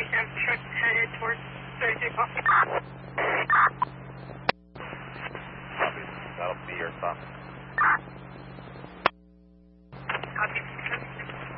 I'm truck headed towards Thursday Coffee. That'll be your stop.